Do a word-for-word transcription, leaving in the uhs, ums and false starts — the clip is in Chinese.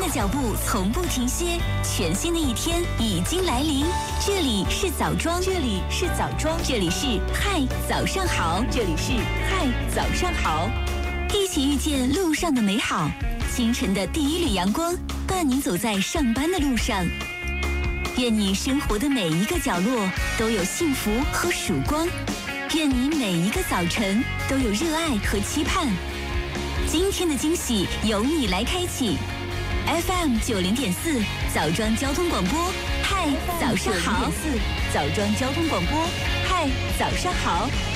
脚步从不停歇，全新的一天已经来临。这里是早庄，这里是早庄，这里是嗨早上好，这里是嗨早上好，一起遇见路上的美好。清晨的第一缕阳光，伴你走在上班的路上。愿你生活的每一个角落都有幸福和曙光，愿你每一个早晨都有热爱和期盼。今天的惊喜由你来开启。F M 九零点四早庄交通广播，嗨，早上好。早庄交通广播，嗨，早上好。